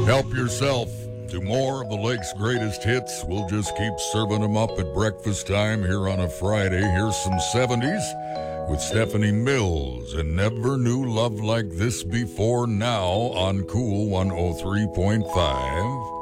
Help yourself to more of the lake's greatest hits. We'll just keep serving them up at breakfast time here on a Friday. Here's some 70s with Stephanie Mills and Never Knew Love Like This Before Now on Cool 103.5.